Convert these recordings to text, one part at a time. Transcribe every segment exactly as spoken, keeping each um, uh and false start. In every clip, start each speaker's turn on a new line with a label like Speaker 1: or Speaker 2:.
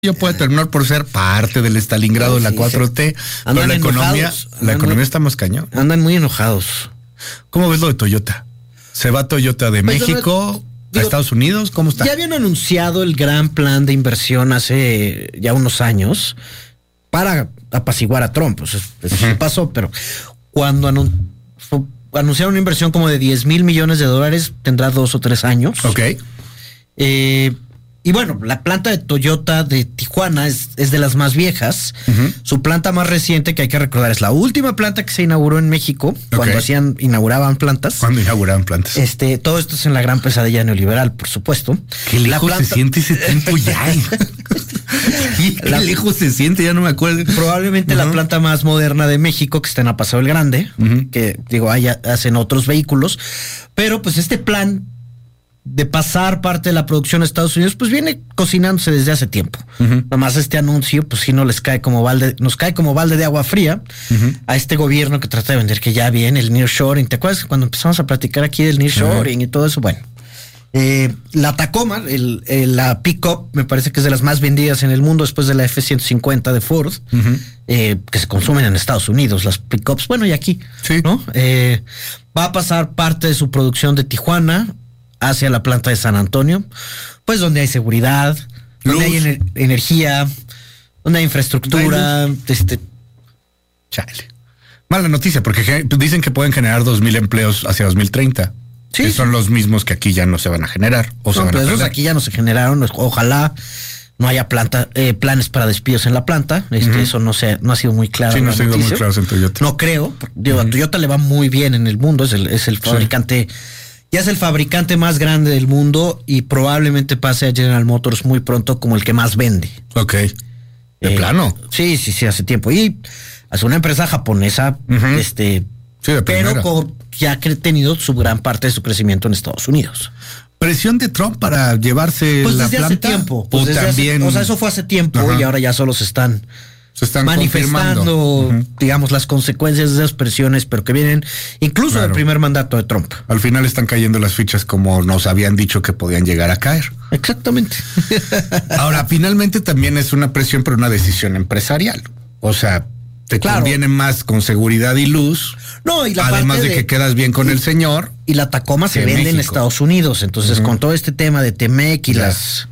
Speaker 1: Yo puede terminar por ser parte del Stalingrado de la cuatro T, pero la economía, la economía está más cañón.
Speaker 2: Andan muy enojados.
Speaker 1: ¿Cómo ves lo de Toyota? ¿Se va Toyota de pues México digo, a Estados Unidos? ¿Cómo está?
Speaker 2: Ya habían anunciado el gran plan de inversión hace ya unos años para apaciguar a Trump. Pues eso uh-huh. pasó, pero cuando anun- anunciaron una inversión como de diez mil millones de dólares, tendrá dos o tres años.
Speaker 1: Ok.
Speaker 2: Eh... Y bueno, la planta de Toyota de Tijuana es, es de las más viejas. Uh-huh. Su planta más reciente, que hay que recordar, es la última planta que se inauguró en México, okay. cuando hacían, inauguraban plantas.
Speaker 1: Cuando inauguraban plantas.
Speaker 2: Este, todo esto es en la gran pesadilla neoliberal, por supuesto.
Speaker 1: Qué lejos planta... se siente ese tiempo ya. Qué la... lejos se siente, ya no me acuerdo.
Speaker 2: Probablemente uh-huh. la planta más moderna de México, que está en la Paseo del Grande, uh-huh. que digo, ahí hacen otros vehículos. Pero pues este plan de pasar parte de la producción a Estados Unidos, pues viene cocinándose desde hace tiempo. Uh-huh. Nomás este anuncio, pues sí no les cae como balde, nos cae como balde de agua fría uh-huh. a este gobierno que trata de vender que ya viene el nearshoring. ¿Te acuerdas cuando empezamos a platicar aquí del nearshoring uh-huh. y todo eso? Bueno, eh, la Tacoma, el, el, la pick-up, me parece que es de las más vendidas en el mundo después de la F ciento cincuenta de Ford, uh-huh. eh, que se consumen en Estados Unidos, las pick-ups, bueno, y aquí,
Speaker 1: sí.
Speaker 2: ¿no? Eh, va a pasar parte de su producción de Tijuana hacia la planta de San Antonio, pues donde hay seguridad, Luz. donde hay ener- energía, donde hay infraestructura, este...
Speaker 1: Chale. Mala noticia, porque dicen que pueden generar dos mil empleos hacia dos mil treinta. Sí. Que son los mismos que aquí ya no se van a generar. O
Speaker 2: no,
Speaker 1: se van
Speaker 2: pero
Speaker 1: a
Speaker 2: esos aquí ya no se generaron. Ojalá no haya planta, eh, planes para despidos en la planta. Este, uh-huh. Eso no se, no ha sido muy claro.
Speaker 1: Sí, no ha sido muy claro en Toyota.
Speaker 2: No creo. Digo, uh-huh. a Toyota le va muy bien en el mundo. Es el, es el fabricante... Sí. Ya es el fabricante más grande del mundo y probablemente pase a General Motors muy pronto como el que más vende.
Speaker 1: Ok. ¿De eh, plano?
Speaker 2: Sí, sí, sí, hace tiempo. Y es una empresa japonesa, uh-huh. este,
Speaker 1: sí, de
Speaker 2: pero con, ya ha tenido su gran parte de su crecimiento en Estados Unidos.
Speaker 1: ¿Presión de Trump para llevarse
Speaker 2: pues
Speaker 1: la
Speaker 2: desde
Speaker 1: planta?
Speaker 2: Hace tiempo. Pues
Speaker 1: o
Speaker 2: desde
Speaker 1: también.
Speaker 2: Hace, o sea, eso fue hace tiempo uh-huh. y ahora ya solo se están.
Speaker 1: Se están
Speaker 2: manifestando, uh-huh. digamos, las consecuencias de esas presiones, pero que vienen incluso claro. del primer mandato de Trump.
Speaker 1: Al final están cayendo las fichas como nos habían dicho que podían llegar a caer.
Speaker 2: Exactamente.
Speaker 1: Ahora, finalmente también es una presión, pero una decisión empresarial. O sea, te claro. conviene más con seguridad y luz.
Speaker 2: No, y la
Speaker 1: además
Speaker 2: parte
Speaker 1: de, de que quedas bien con
Speaker 2: y,
Speaker 1: el señor.
Speaker 2: Y la Tacoma se vende México. En Estados Unidos. Entonces, uh-huh. con todo este tema de Temec y ya. las...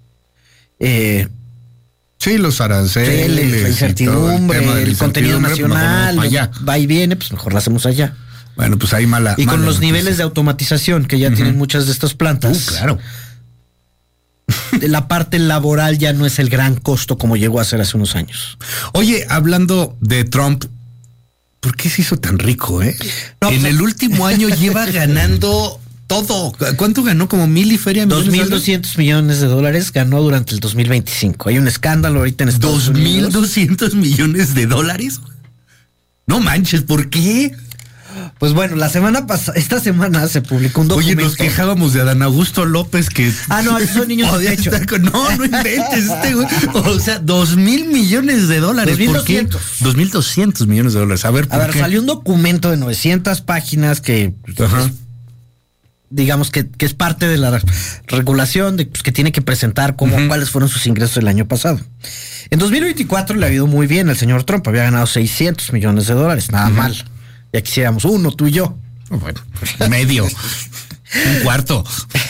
Speaker 2: Eh,
Speaker 1: Sí, los aranceles,
Speaker 2: la incertidumbre, el, el contenido nacional,
Speaker 1: pues
Speaker 2: va y viene, pues mejor la hacemos allá.
Speaker 1: Bueno, pues ahí mala.
Speaker 2: Y
Speaker 1: mala
Speaker 2: con los
Speaker 1: noticia.
Speaker 2: niveles de automatización que ya uh-huh. tienen muchas de estas plantas.
Speaker 1: Uh, claro.
Speaker 2: La parte laboral ya no es el gran costo como llegó a ser hace unos años.
Speaker 1: Oye, hablando de Trump, ¿por qué se hizo tan rico, eh? No, en pues, el último año lleva ganando todo. ¿Cuánto ganó? Como mil y feria.
Speaker 2: Dos mil doscientos millones de dólares ganó durante el dos mil veinticinco. Hay un escándalo ahorita en Estados Unidos.
Speaker 1: ¿Dos mil doscientos millones de dólares? No manches, ¿por qué?
Speaker 2: Pues bueno, la semana pasada, esta semana se publicó un documento.
Speaker 1: Oye, nos quejábamos de Adán Augusto López que...
Speaker 2: Ah, no, esos son niños de pecho.
Speaker 1: Con... No, no inventes este güey. O sea, dos mil millones de dólares. ¿Por qué? Dos mil doscientos millones de dólares. A ver, ¿por
Speaker 2: A ver,
Speaker 1: qué?
Speaker 2: salió un documento de novecientas páginas que...
Speaker 1: Ajá.
Speaker 2: digamos que, que es parte de la regulación de, pues, que tiene que presentar cómo, uh-huh. cuáles fueron sus ingresos el año pasado. En dos mil veinticuatro le ha ido muy bien al señor Trump, había ganado seiscientos millones de dólares, nada uh-huh. mal. Ya quisiéramos uno, tú y yo.
Speaker 1: Bueno, medio, un cuarto.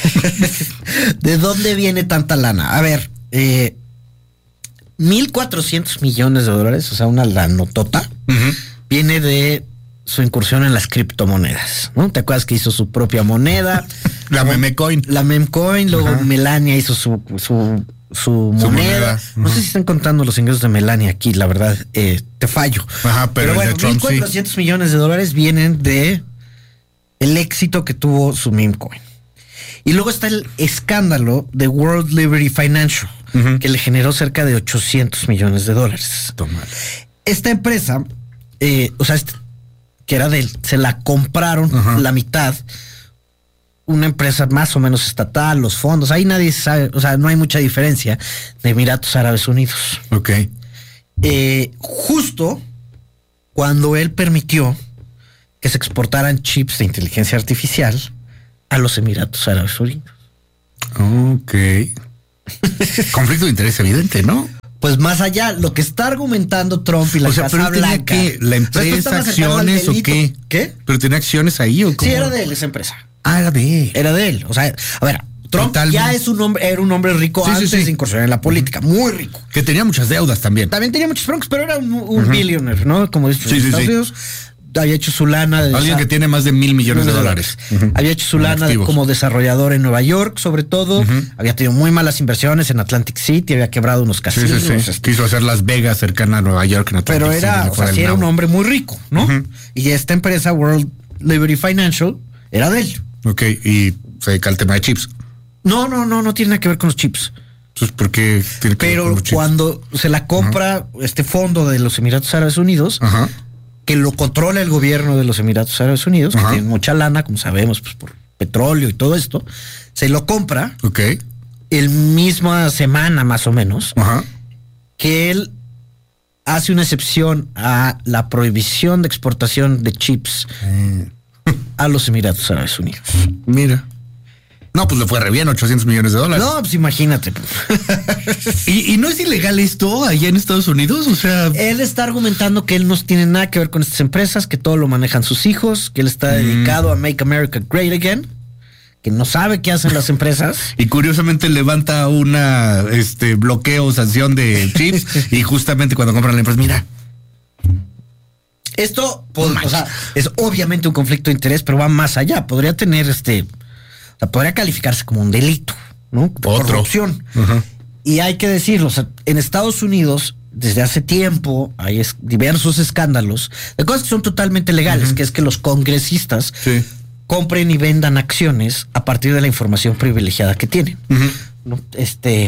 Speaker 2: ¿De dónde viene tanta lana? A ver, eh, mil cuatrocientos millones de dólares, o sea, una lanotota, uh-huh. viene de su incursión en las criptomonedas, ¿no? ¿Te acuerdas que hizo su propia moneda?
Speaker 1: La memecoin.
Speaker 2: La memecoin, luego uh-huh. Melania hizo su, su, su, su moneda. moneda. Uh-huh. No sé si están contando los ingresos de Melania aquí, la verdad, eh, te fallo.
Speaker 1: Ajá, pero, pero bueno,
Speaker 2: mil cuatrocientos sí. millones de dólares vienen de el éxito que tuvo su memecoin. Y luego está el escándalo de World Liberty Financial, uh-huh. que le generó cerca de ochocientos millones de dólares.
Speaker 1: Toma.
Speaker 2: Esta empresa, eh, o sea, este, que era de él, se la compraron uh-huh. la mitad, una empresa más o menos estatal, los fondos, ahí nadie sabe, o sea, no hay mucha diferencia de Emiratos Árabes Unidos.
Speaker 1: Ok.
Speaker 2: Eh, justo cuando él permitió que se exportaran chips de inteligencia artificial a los Emiratos Árabes Unidos.
Speaker 1: Ok. Conflicto de interés evidente, ¿no?
Speaker 2: Pues más allá, lo que está argumentando Trump y la
Speaker 1: o sea,
Speaker 2: Casa
Speaker 1: pero tenía
Speaker 2: Blanca.
Speaker 1: Que, ¿la empresa, acciones o qué?
Speaker 2: ¿Qué?
Speaker 1: ¿Pero tenía acciones ahí o cómo?
Speaker 2: Sí, era de él esa empresa.
Speaker 1: Ah, era de él.
Speaker 2: Era de él. O sea, a ver, Trump
Speaker 1: Totalmente.
Speaker 2: ya es un hombre, era un hombre rico
Speaker 1: Sí, sí,
Speaker 2: antes
Speaker 1: sí.
Speaker 2: de incursionar en la política, muy rico.
Speaker 1: Que tenía muchas deudas también.
Speaker 2: También tenía muchos broncos, pero era un, un uh-huh. billionaire, ¿no? Como dicen
Speaker 1: sí,
Speaker 2: en
Speaker 1: sí,
Speaker 2: Estados
Speaker 1: sí.
Speaker 2: Unidos. Había hecho su lana de
Speaker 1: alguien que tiene más de mil millones de dólares.
Speaker 2: Uh-huh. Había hecho su lana de, como desarrollador en Nueva York, sobre todo. Uh-huh. Había tenido muy malas inversiones en Atlantic City, había quebrado unos casinos.
Speaker 1: Sí, sí, sí. Este. Quiso hacer Las Vegas cercana a Nueva York en Atlantic
Speaker 2: Pero era,
Speaker 1: City,
Speaker 2: o sea, sí era un hombre muy rico, ¿no? Uh-huh. Y esta empresa, World Liberty Financial, era de él.
Speaker 1: Ok, y se dedica al tema de chips.
Speaker 2: No, no, no, no tiene nada que ver con los chips.
Speaker 1: Entonces, ¿por qué tiene que
Speaker 2: Pero
Speaker 1: ver con los chips?
Speaker 2: cuando se la compra uh-huh. este fondo de los Emiratos Árabes Unidos, uh-huh. que lo controla el gobierno de los Emiratos Árabes Unidos, uh-huh. que tiene mucha lana, como sabemos, pues por petróleo y todo esto, se lo compra.
Speaker 1: Ok.
Speaker 2: El misma semana, más o menos,
Speaker 1: uh-huh.
Speaker 2: que él hace una excepción a la prohibición de exportación de chips mm. a los Emiratos Árabes Unidos.
Speaker 1: Mira. No, pues le fue re bien, ochocientos millones de dólares.
Speaker 2: No, pues imagínate.
Speaker 1: ¿Y, ¿Y no es ilegal esto allá en Estados Unidos? O sea...
Speaker 2: Él está argumentando que él no tiene nada que ver con estas empresas, que todo lo manejan sus hijos, que él está mm. dedicado a Make America Great Again, que no sabe qué hacen las empresas.
Speaker 1: Y curiosamente levanta una este bloqueo, sanción de chips, y justamente cuando compran la empresa, mira...
Speaker 2: Esto, pues, o sea, es obviamente un conflicto de interés, pero va más allá. Podría tener este... O sea, podría calificarse como un delito, ¿no? Por
Speaker 1: Otro.
Speaker 2: corrupción.
Speaker 1: Uh-huh.
Speaker 2: Y hay que decirlo, o sea, en Estados Unidos, desde hace tiempo, hay es, diversos escándalos de cosas que son totalmente legales, uh-huh. que es que los congresistas sí. compren y vendan acciones a partir de la información privilegiada que tienen. Uh-huh. ¿No? Este...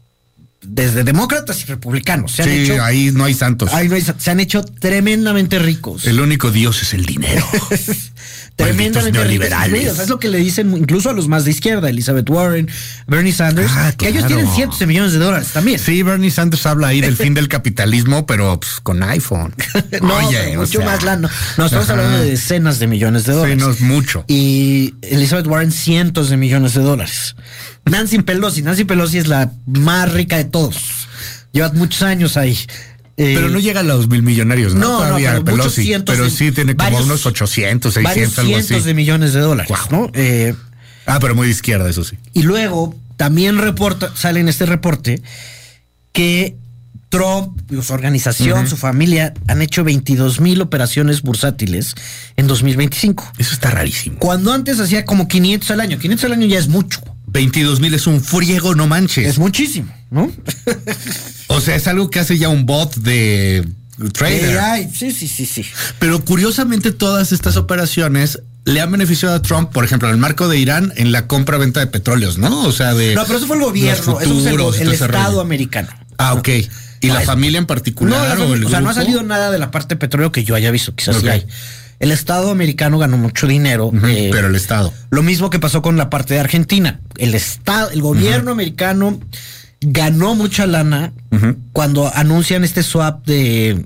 Speaker 2: Desde demócratas y republicanos. Se han
Speaker 1: sí,
Speaker 2: hecho,
Speaker 1: ahí no hay santos.
Speaker 2: Ahí no hay, se han hecho tremendamente ricos.
Speaker 1: El único Dios es el dinero.
Speaker 2: Tremendamente ricos. Es lo que le dicen incluso a los más de izquierda, Elizabeth Warren, Bernie Sanders, ah, que claro. ellos tienen cientos de millones de dólares también.
Speaker 1: Sí, Bernie Sanders habla ahí del fin del capitalismo, pero pues, con iPhone.
Speaker 2: no, Oye, mucho sea... más lana. No, estamos Ajá. hablando de decenas de millones de dólares.
Speaker 1: Sí, no es mucho.
Speaker 2: Y Elizabeth Warren, cientos de millones de dólares. Nancy Pelosi, Nancy Pelosi es la más rica de todos. Lleva muchos años ahí.
Speaker 1: Eh, pero no llega a los mil millonarios, ¿no?
Speaker 2: No,
Speaker 1: Todavía
Speaker 2: no, pero,
Speaker 1: Pelosi,
Speaker 2: cientos
Speaker 1: pero
Speaker 2: de,
Speaker 1: sí tiene como
Speaker 2: varios,
Speaker 1: unos ochocientos, seiscientos, algo así.
Speaker 2: cientos de millones de dólares, wow. ¿no? Eh,
Speaker 1: ah, pero muy de izquierda, eso sí.
Speaker 2: Y luego también reporta, sale en este reporte que Trump, su organización, uh-huh. su familia han hecho veintidós mil operaciones bursátiles en dos mil veinticinco.
Speaker 1: Eso está rarísimo.
Speaker 2: Cuando antes hacía como quinientos al año. quinientos al año ya es mucho.
Speaker 1: veintidós mil es un friego, no manches.
Speaker 2: Es muchísimo, ¿no?
Speaker 1: O sea, es algo que hace ya un bot de trader.
Speaker 2: Eh, ay, sí, sí, sí, sí.
Speaker 1: Pero curiosamente todas estas operaciones le han beneficiado a Trump, por ejemplo, en el marco de Irán, en la compra-venta de petróleos, ¿no? O sea, de...
Speaker 2: No, pero eso fue el gobierno, eso fue el, el Estado rollo. americano.
Speaker 1: Ah, ok. ¿Y no, la es, familia en particular?
Speaker 2: No,
Speaker 1: o, el
Speaker 2: o sea,
Speaker 1: grupo?
Speaker 2: no ha salido nada de la parte de petróleo que yo haya visto, quizás okay. sí hay. El Estado americano ganó mucho dinero.
Speaker 1: Uh-huh, eh, pero el Estado.
Speaker 2: Lo mismo que pasó con la parte de Argentina. El Estado, el gobierno uh-huh. americano ganó mucha lana uh-huh. cuando anuncian este swap de,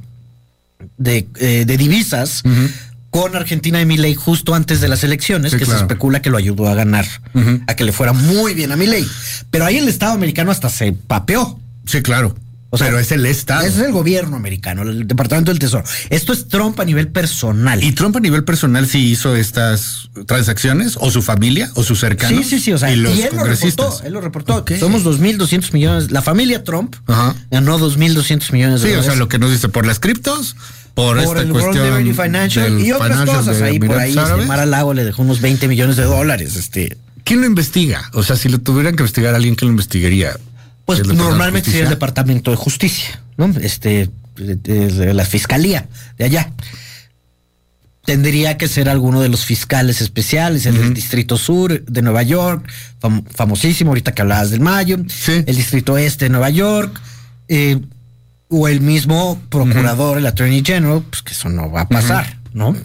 Speaker 2: de, eh, de divisas uh-huh. con Argentina y Milei justo antes de las elecciones, sí, que claro. se especula que lo ayudó a ganar, uh-huh. a que le fuera muy bien a Milei. Pero ahí el Estado americano hasta se papeó.
Speaker 1: Sí, claro. O sea, pero es el Estado.
Speaker 2: Es el gobierno americano, el Departamento del Tesoro. Esto es Trump a nivel personal.
Speaker 1: ¿Y Trump a nivel personal sí hizo estas transacciones? ¿O su familia? ¿O sus cercanos?
Speaker 2: Sí, sí, sí. O sea,
Speaker 1: y, los
Speaker 2: y él lo reportó. Él lo reportó. Okay. Somos dos mil doscientos millones. La familia Trump Ajá. ganó dos mil doscientos millones de
Speaker 1: sí,
Speaker 2: dólares.
Speaker 1: Sí, o sea, lo que nos dice por las criptos, por, por esta
Speaker 2: el
Speaker 1: cuestión
Speaker 2: World Liberty Financial y otras Financial cosas ahí por ahí. Este, Mara Lago le dejó unos veinte millones de dólares. Este.
Speaker 1: ¿Quién lo investiga? O sea, si lo tuvieran que investigar a alguien, ¿quién lo investigaría?
Speaker 2: Pues normalmente sería el Departamento de Justicia, ¿no? Este, de, de, de la Fiscalía de allá. Tendría que ser alguno de los fiscales especiales, el uh-huh. del Distrito Sur de Nueva York, fam- famosísimo, ahorita que hablabas del Mayo,
Speaker 1: sí.
Speaker 2: el Distrito Este de Nueva York, eh, o el mismo procurador, uh-huh. el Attorney General, pues que eso no va a pasar, uh-huh. ¿no?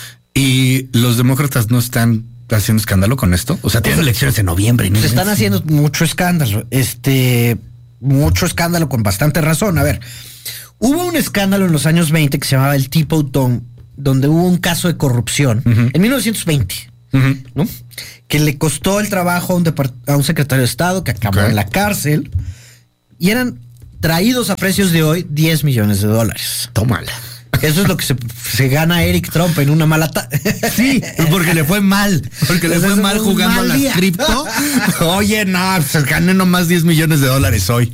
Speaker 1: Y los demócratas no están haciendo escándalo con esto. O sea, tienen elecciones en noviembre.
Speaker 2: Se están haciendo mucho escándalo. Este, mucho escándalo con bastante razón. A ver, hubo un escándalo en los años veinte que se llamaba el Tipo Tom, donde hubo un caso de corrupción uh-huh. en mil novecientos veinte, uh-huh. ¿no? Que le costó el trabajo a un, depart- a un secretario de Estado que acabó okay. en la cárcel y eran traídos a precios de hoy diez millones de dólares.
Speaker 1: Tómala.
Speaker 2: Eso es lo que se, se gana Eric Trump en una mala ta-
Speaker 1: Sí, porque le fue mal. Porque le fue mal jugando mal a las cripto. Oye, no, pues gané nomás diez millones de dólares hoy.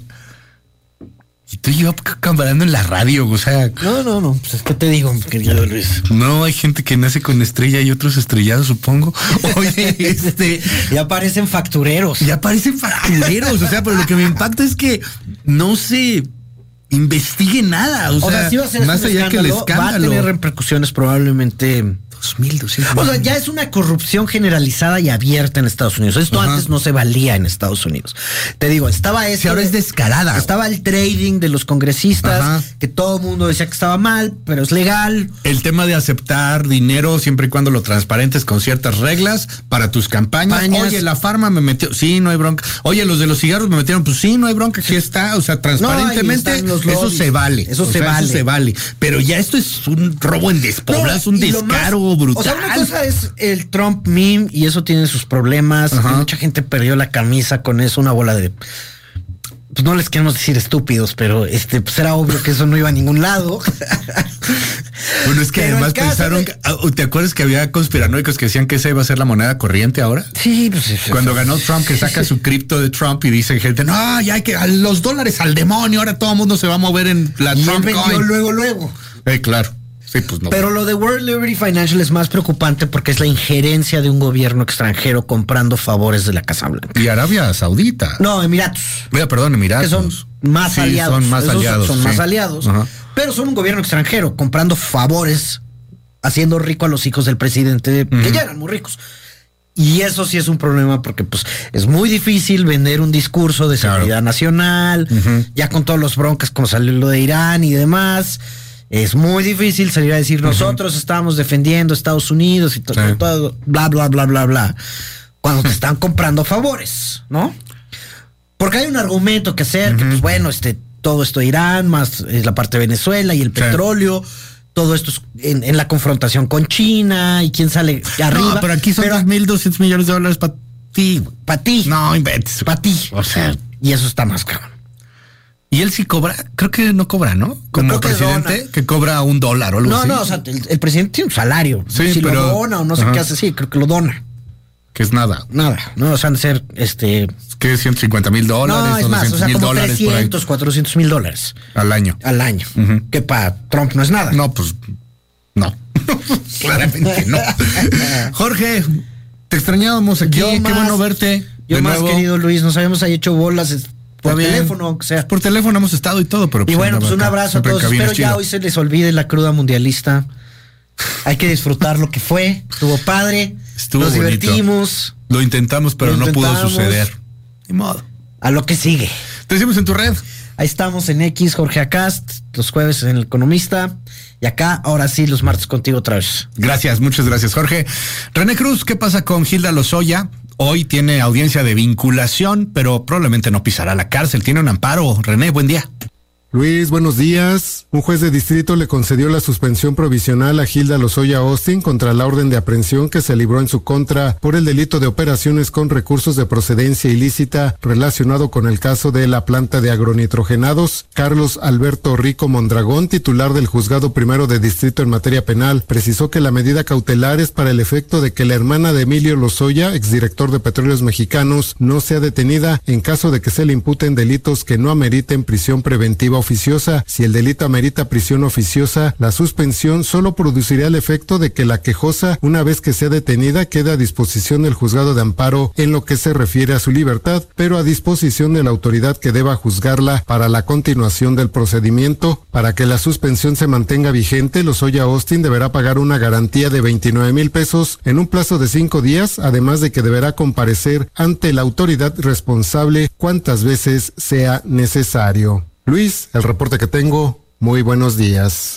Speaker 1: Y tú y yo camparando en la radio, o sea.
Speaker 2: No, no, no. Pues es que te digo, querido Luis.
Speaker 1: No, hay gente que nace con estrella y otros estrellados, supongo. Oye, este.
Speaker 2: Ya aparecen factureros.
Speaker 1: Ya aparecen factureros. O sea, pero lo que me impacta es que no se investigue nada. O, o sea, sea sí va a ser más allá que el escándalo.
Speaker 2: Va a tener repercusiones probablemente.
Speaker 1: dos mil doscientos.
Speaker 2: O sea, ya es una corrupción generalizada y abierta en Estados Unidos. Esto Ajá. antes no se valía en Estados Unidos. Te digo, estaba eso.
Speaker 1: Si ahora es descarada.
Speaker 2: Estaba el trading de los congresistas, Ajá. que todo el mundo decía que estaba mal, pero es legal.
Speaker 1: El tema de aceptar dinero siempre y cuando lo transparentes con ciertas reglas para tus campañas. Pañas. Oye, la farma me metió, sí, no hay bronca. Oye, los de los cigarros me metieron, pues sí, no hay bronca, aquí está. O sea, transparentemente, no, eso se vale.
Speaker 2: Eso se
Speaker 1: sea,
Speaker 2: vale.
Speaker 1: Eso se vale. Pero ya esto es un robo en despobla, no, es un descaro brutal.
Speaker 2: O sea, una cosa es el Trump meme y eso tiene sus problemas. Y mucha gente perdió la camisa con eso, una bola de... Pues no les queremos decir estúpidos, pero este pues era obvio que eso no iba a ningún lado.
Speaker 1: Bueno, es que pero además pensaron... De... ¿Te acuerdas que había conspiranoicos que decían que esa iba a ser la moneda corriente ahora?
Speaker 2: Sí, pues... Eso,
Speaker 1: Cuando
Speaker 2: eso,
Speaker 1: ganó Trump, que saca su cripto de Trump y dice gente, no, ya hay que... A los dólares al demonio, ahora todo el mundo se va a mover en la
Speaker 2: y
Speaker 1: Trump
Speaker 2: él vendió
Speaker 1: coin.
Speaker 2: luego, luego.
Speaker 1: Eh, claro. Sí, pues no.
Speaker 2: Pero lo de World Liberty Financial es más preocupante porque es la injerencia de un gobierno extranjero comprando favores de la Casa Blanca.
Speaker 1: Y Arabia Saudita.
Speaker 2: No, Emiratos.
Speaker 1: Mira, perdón, Emiratos.
Speaker 2: Que son más
Speaker 1: sí,
Speaker 2: aliados.
Speaker 1: Son más
Speaker 2: Esos
Speaker 1: aliados.
Speaker 2: Son
Speaker 1: sí.
Speaker 2: más aliados. Ajá. Pero son un gobierno extranjero comprando favores, haciendo rico a los hijos del presidente, uh-huh. que ya eran muy ricos. Y eso sí es un problema porque pues es muy difícil vender un discurso de seguridad claro. nacional, uh-huh. ya con todos los broncas como salió lo de Irán y demás. Es muy difícil salir a decir, nosotros uh-huh. estábamos defendiendo a Estados Unidos y to- sí. todo, bla, bla, bla, bla, bla, cuando te están comprando favores, ¿no? Porque hay un argumento que hacer, uh-huh. que pues bueno, este, todo esto de Irán, más es la parte de Venezuela y el sí. petróleo, todo esto es en, en la confrontación con China y quién sale arriba.
Speaker 1: No, pero aquí son dos mil doscientos millones de dólares para ti.
Speaker 2: Para ti.
Speaker 1: No, inventes.
Speaker 2: Para ti. O sea, y eso está más cabrón.
Speaker 1: Y él sí cobra, creo que no cobra, ¿no? Como presidente, que, que cobra un dólar o algo
Speaker 2: no,
Speaker 1: así.
Speaker 2: No, no, o sea, el, el presidente tiene un salario.
Speaker 1: Sí,
Speaker 2: si
Speaker 1: pero,
Speaker 2: lo dona o no sé ajá. qué hace, sí, creo que lo dona.
Speaker 1: Que es nada.
Speaker 2: Nada, no, o sea, han de ser, este...
Speaker 1: ¿Qué? ciento cincuenta mil dólares.
Speaker 2: No, es más, o sea, como trescientos, cuatrocientos mil dólares.
Speaker 1: Al año.
Speaker 2: Al año. Uh-huh. Que para Trump no es nada.
Speaker 1: No, pues, no. Claramente no. Jorge, te extrañábamos aquí, yo qué más, bueno verte.
Speaker 2: Yo más, nuevo. Querido Luis, nos habíamos ahí hecho bolas... Por Bien. teléfono, aunque sea.
Speaker 1: Por teléfono hemos estado y todo, pero...
Speaker 2: Y bueno, pues un abrazo a todos. Espero ya hoy se les olvide la cruda mundialista. Hay que disfrutar lo que fue. Estuvo padre.
Speaker 1: Estuvo
Speaker 2: Nos
Speaker 1: bonito.
Speaker 2: divertimos.
Speaker 1: Lo intentamos, pero lo no intentamos. pudo suceder. Ni modo.
Speaker 2: A lo que sigue.
Speaker 1: Te decimos en tu red.
Speaker 2: Ahí estamos en X, Jorge Acast, los jueves en El Economista. Y acá, ahora sí, los martes contigo otra vez.
Speaker 1: Gracias, muchas gracias, Jorge. René Cruz, ¿qué pasa con Hilda Lozoya? Hoy tiene audiencia de vinculación, pero probablemente no pisará la cárcel. Tiene un amparo. René, buen día.
Speaker 3: Luis, buenos días. Un juez de distrito le concedió la suspensión provisional a Hilda Lozoya Austin contra la orden de aprehensión que se libró en su contra por el delito de operaciones con recursos de procedencia ilícita relacionado con el caso de la planta de agronitrogenados. Carlos Alberto Rico Mondragón, titular del Juzgado Primero de Distrito en materia penal, precisó que la medida cautelar es para el efecto de que la hermana de Emilio Lozoya, exdirector de Petróleos Mexicanos, no sea detenida en caso de que se le imputen delitos que no ameriten prisión preventiva oficiosa. Si el delito amerita prisión oficiosa, la suspensión solo producirá el efecto de que la quejosa, una vez que sea detenida, quede a disposición del juzgado de amparo en lo que se refiere a su libertad, pero a disposición de la autoridad que deba juzgarla para la continuación del procedimiento. Para que la suspensión se mantenga vigente, Lozoya Austin deberá pagar una garantía de veintinueve mil pesos en un plazo de cinco días, además de que deberá comparecer ante la autoridad responsable cuantas veces sea necesario. Luis, el reporte que tengo, muy buenos días.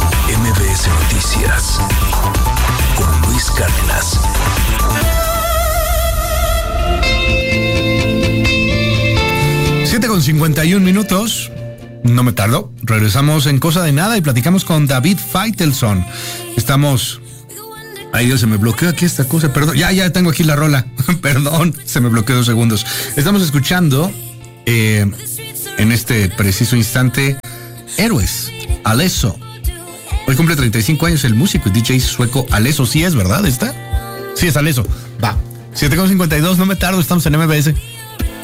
Speaker 4: M B S Noticias con Luis Cárdenas.
Speaker 1: siete con cincuenta y un minutos. No me tardo. Regresamos en Cosa de Nada y platicamos con David Feitelson. Estamos Ay, Dios, se me bloqueó aquí esta cosa, perdón. Ya, ya tengo aquí la rola. Perdón, se me bloqueó dos segundos. Estamos escuchando eh, en este preciso instante Héroes, Alesso. Hoy cumple treinta y cinco años el músico y D J sueco Alesso. ¿Sí es verdad esta? Sí es Alesso. Va. siete con cincuenta y dos, no me tardo, estamos en M B S.